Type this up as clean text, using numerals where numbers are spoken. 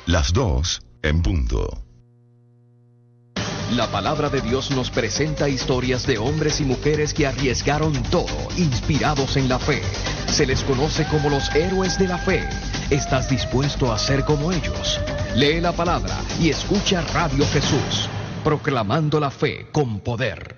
Las 2 en punto. La palabra de Dios nos presenta historias de hombres y mujeres que arriesgaron todo, inspirados en la fe. Se les conoce como los héroes de la fe. ¿Estás dispuesto a ser como ellos? Lee la palabra y escucha Radio Jesús, proclamando la fe con poder.